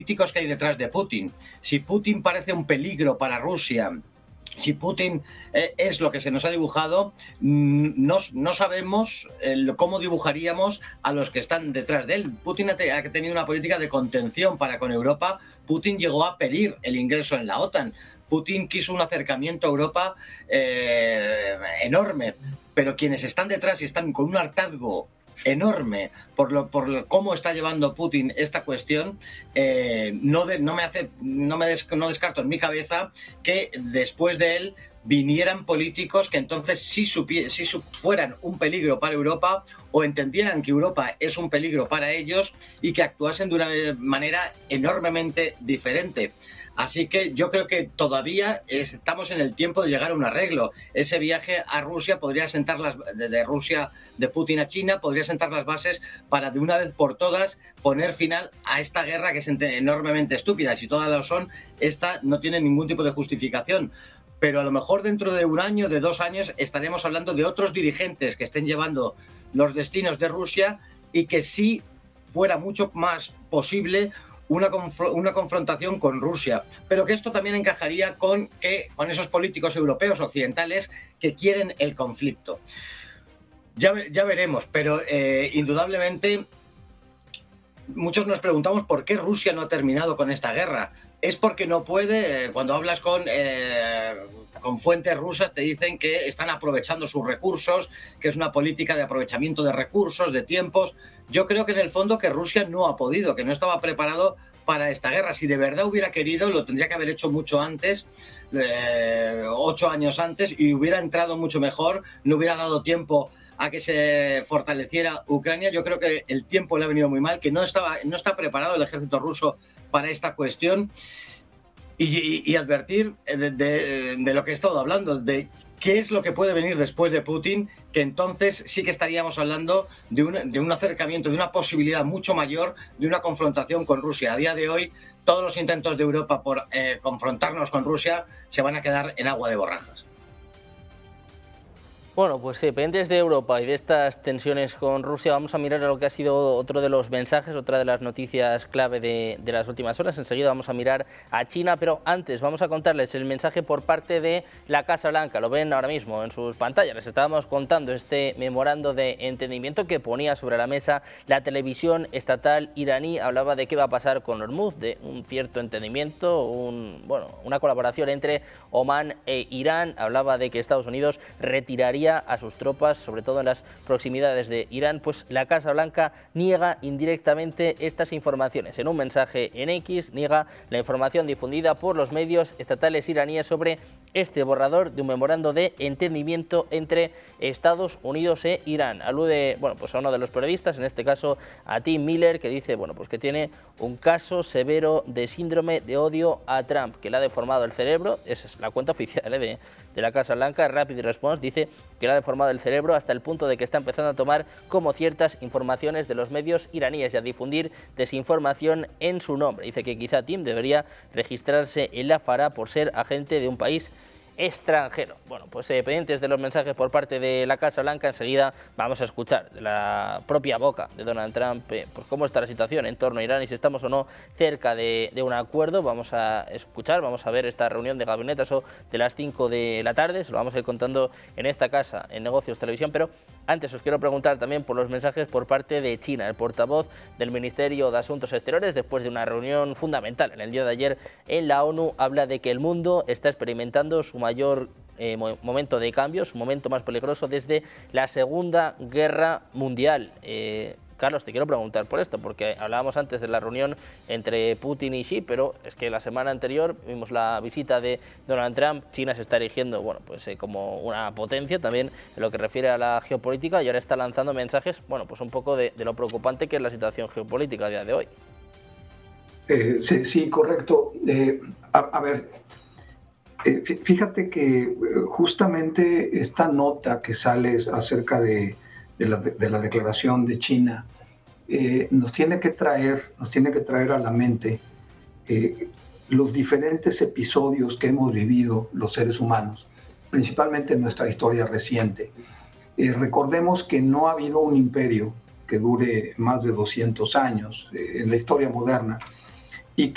políticos que hay detrás de Putin. Si Putin parece un peligro para Rusia, si Putin es lo que se nos ha dibujado, no sabemos cómo dibujaríamos a los que están detrás de él. Putin ha tenido una política de contención para con Europa. Putin llegó a pedir el ingreso en la OTAN. Putin quiso un acercamiento a Europa enorme, pero quienes están detrás y están con un hartazgo enorme por cómo está llevando Putin esta cuestión, no descarto en mi cabeza que después de él vinieran políticos que entonces sí fueran un peligro para Europa o entendieran que Europa es un peligro para ellos y que actuasen de una manera enormemente diferente. Así que yo creo que todavía estamos en el tiempo de llegar a un arreglo. Ese viaje a Rusia podría sentar de Rusia, de Putin a China, podría sentar las bases para de una vez por todas poner final a esta guerra que es enormemente estúpida. Si todas lo son, esta no tiene ningún tipo de justificación. Pero a lo mejor dentro de un año, de 2 años, estaremos hablando de otros dirigentes que estén llevando los destinos de Rusia y que sí fuera mucho más posible una confrontación con Rusia, pero que esto también encajaría con esos políticos europeos occidentales que quieren el conflicto. Ya veremos, pero indudablemente muchos nos preguntamos por qué Rusia no ha terminado con esta guerra. Es porque no puede. Cuando hablas con fuentes rusas te dicen que están aprovechando sus recursos, que es una política de aprovechamiento de recursos, de tiempos. Yo creo que en el fondo que Rusia no ha podido, que no estaba preparado para esta guerra. Si de verdad hubiera querido, lo tendría que haber hecho mucho antes, 8 años antes, y hubiera entrado mucho mejor, no hubiera dado tiempo a que se fortaleciera Ucrania. Yo creo que el tiempo le ha venido muy mal, que no está preparado el ejército ruso para esta cuestión, y advertir de lo que he estado hablando, de qué es lo que puede venir después de Putin, que entonces sí que estaríamos hablando de un acercamiento, de una posibilidad mucho mayor de una confrontación con Rusia. A día de hoy, todos los intentos de Europa por confrontarnos con Rusia se van a quedar en agua de borrajas. Bueno, pues pendientes de Europa y de estas tensiones con Rusia, vamos a mirar a lo que ha sido otro de los mensajes, otra de las noticias clave de las últimas horas. Enseguida vamos a mirar a China, pero antes vamos a contarles el mensaje por parte de la Casa Blanca. Lo ven ahora mismo en sus pantallas. Les estábamos contando este memorando de entendimiento que ponía sobre la mesa la televisión estatal iraní. Hablaba de qué va a pasar con Hormuz, de un cierto entendimiento, una colaboración entre Omán e Irán. Hablaba de que Estados Unidos retiraría a sus tropas, sobre todo en las proximidades de Irán. Pues la Casa Blanca niega indirectamente estas informaciones. En un mensaje en X niega la información difundida por los medios estatales iraníes sobre este borrador de un memorando de entendimiento entre Estados Unidos e Irán. Alude a uno de los periodistas, en este caso a Tim Miller, que dice que tiene un caso severo de síndrome de odio a Trump, que le ha deformado el cerebro. Esa es la cuenta oficial de la Casa Blanca. Rapid Response dice que le ha deformado el cerebro hasta el punto de que está empezando a tomar como ciertas informaciones de los medios iraníes y a difundir desinformación en su nombre. Dice que quizá Tim debería registrarse en la FARA por ser agente de un país extranjero. Pendientes de los mensajes por parte de la Casa Blanca, enseguida vamos a escuchar de la propia boca de Donald Trump cómo está la situación en torno a Irán y si estamos o no cerca de un acuerdo. Vamos a escuchar, vamos a ver esta reunión de gabinete de las 5 de la tarde, se lo vamos a ir contando en esta casa, en Negocios Televisión, pero antes os quiero preguntar también por los mensajes por parte de China. El portavoz del Ministerio de Asuntos Exteriores, después de una reunión fundamental en el día de ayer en la ONU, habla de que el mundo está experimentando su mayor momento de cambio, su momento más peligroso desde la Segunda Guerra Mundial. Carlos, te quiero preguntar por esto, porque hablábamos antes de la reunión entre Putin y Xi, pero es que la semana anterior vimos la visita de Donald Trump. China se está erigiendo como una potencia también en lo que refiere a la geopolítica y ahora está lanzando mensajes un poco de lo preocupante que es la situación geopolítica a día de hoy. Sí, correcto. A ver, fíjate que justamente esta nota que sale acerca de la declaración de China nos tiene que traer a la mente los diferentes episodios que hemos vivido los seres humanos, principalmente en nuestra historia reciente. Recordemos que no ha habido un imperio que dure más de 200 años en la historia moderna